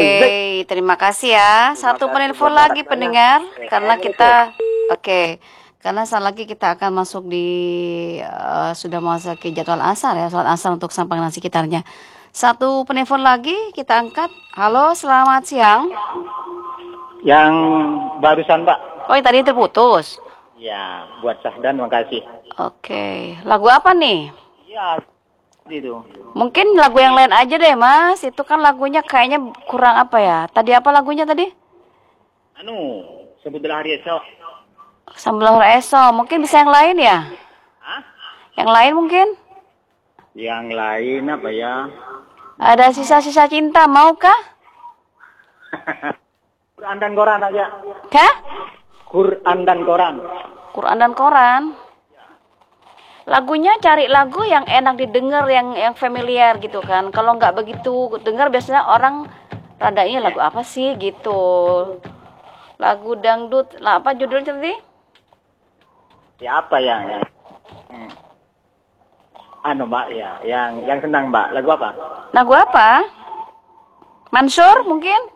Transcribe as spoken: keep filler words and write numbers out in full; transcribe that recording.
terima kasih ya. Satu penelpon lagi pendengar, karena kita, oke, karena saat lagi kita akan masuk di uh, sudah masuk ke jadwal asar ya, sholat asar untuk Sampang dan sekitarnya. Satu penelpon lagi kita angkat. Halo, selamat siang. Yang barusan, Pak. Oh, yang tadi terputus. Ya, buat Sahdan, makasih. Oke, lagu apa nih? Ya, itu. Mungkin lagu yang lain aja deh, Mas. Itu kan lagunya kayaknya kurang apa ya? Tadi apa lagunya tadi? Anu, sebutlah hari esok. Sambil esok. Mungkin bisa yang lain ya? Hah? Yang lain mungkin? Yang lain apa ya? Ada sisa-sisa cinta, maukah? Quran dan Quran aja. Kah? Quran dan Quran. Quran dan Quran. Lagunya cari lagu yang enak didengar, yang yang familiar gitu kan. Kalau nggak begitu dengar biasanya orang radanya lagu apa sih gitu. Lagu dangdut, lah apa judulnya tadi? Ya apa ya? ya. Hmm. Anu Mbak ya, yang yang senang Mbak. Lagu apa? Lagu apa? Mansur mungkin?